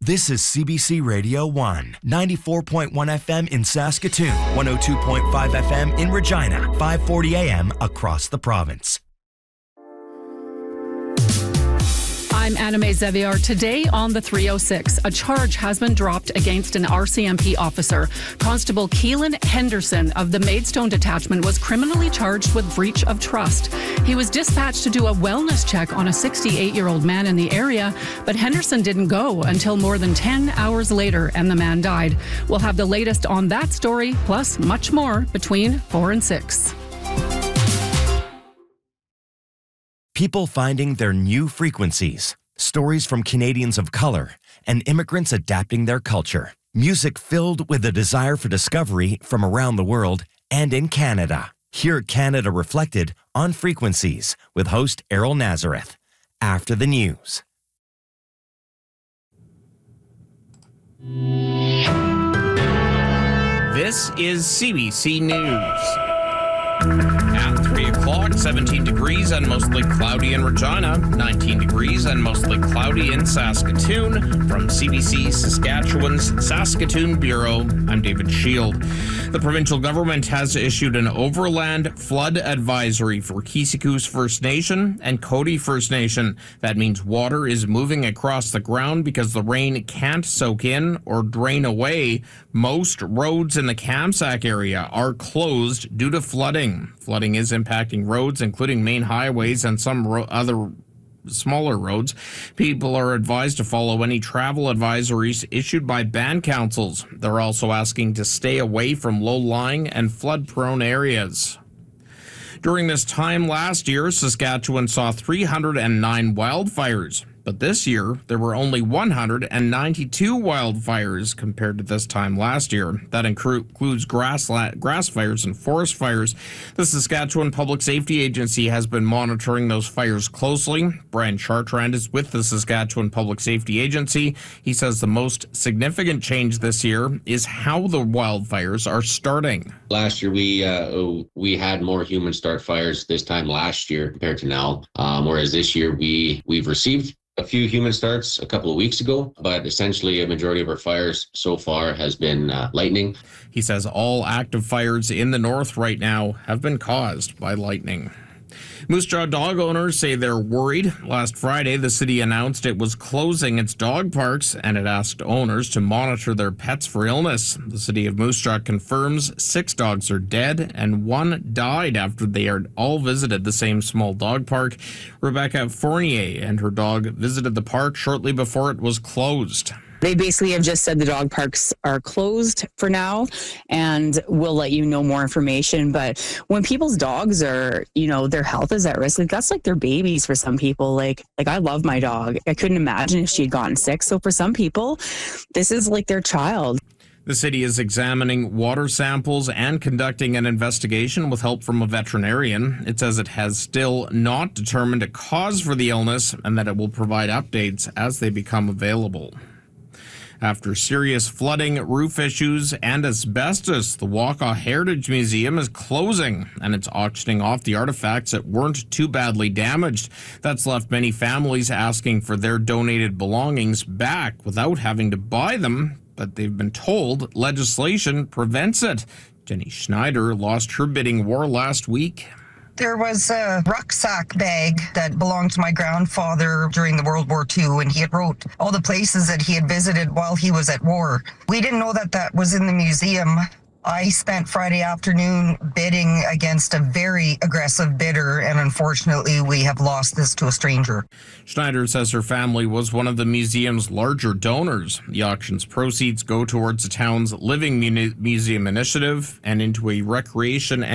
This is CBC Radio 1, 94.1 FM in Saskatoon, 102.5 FM in Regina, 540 AM across the province. I'm Anna Mae Zeviar. Today on the 306, a charge has been dropped against an RCMP officer. Constable Keelan Henderson of the Maidstone Detachment was criminally charged with breach of trust. He was dispatched to do a wellness check on a 68-year-old man in the area, but Henderson didn't go until more than 10 hours later, and the man died. We'll have the latest on that story, plus much more between 4 and 6. People finding their new frequencies, stories from Canadians of color, and immigrants adapting their culture. Music filled with a desire for discovery from around the world and in Canada. Hear Canada Reflected on Frequencies with host Errol Nazareth. After the news. This is CBC News. At 3 o'clock, 17 degrees and mostly cloudy in Regina, 19 degrees and mostly cloudy in Saskatoon. From CBC Saskatchewan's Saskatoon Bureau, I'm David Shield. The provincial government has issued an overland flood advisory for Kisiku's First Nation and Cody First Nation. That means water is moving across the ground because the rain can't soak in or drain away. Most roads in the Kamsack area are closed due to flooding. Flooding is impacting roads, including main highways and some other smaller roads. People are advised to follow any travel advisories issued by band councils. They're also asking to stay away from low-lying and flood-prone areas. During this time last year, Saskatchewan saw 309 wildfires. But this year, there were only 192 wildfires compared to this time last year. That includes grass fires and forest fires. The Saskatchewan Public Safety Agency has been monitoring those fires closely. Brian Chartrand is with the Saskatchewan Public Safety Agency. He says the most significant change this year is how the wildfires are starting. Last year, we had more human start fires this time last year compared to now, whereas this year we've received a few human starts a couple of weeks ago, but essentially a majority of our fires so far has been lightning. He says all active fires in the north right now have been caused by lightning. Moose Jaw dog owners say they're worried. Last Friday, the city announced it was closing its dog parks, and it asked owners to monitor their pets for illness. The city of Moose Jaw confirms 6 dogs are dead, and 1 died after they had all visited the same small dog park. Rebecca Fournier and her dog visited the park shortly before it was closed. They basically have just said the dog parks are closed for now, and we'll let you know more information. But when people's dogs are, their health is at risk, that's like their babies for some people. Like I love my dog. I couldn't imagine if she had gotten sick. So for some people, this is like their child. The city is examining water samples and conducting an investigation with help from a veterinarian. It says it has still not determined a cause for the illness and that it will provide updates as they become available. After serious flooding, roof issues, and asbestos, the Wakaw Heritage Museum is closing, and it's auctioning off the artifacts that weren't too badly damaged. That's left many families asking for their donated belongings back without having to buy them, but they've been told legislation prevents it. Jenny Schneider lost her bidding war last week. There was a rucksack bag that belonged to my grandfather during the World War II, and he had wrote all the places that he had visited while he was at war. We didn't know that was in the museum. I spent Friday afternoon bidding against a very aggressive bidder, and unfortunately, we have lost this to a stranger. Schneider says her family was one of the museum's larger donors. The auction's proceeds go towards the town's Living Museum initiative and into a recreation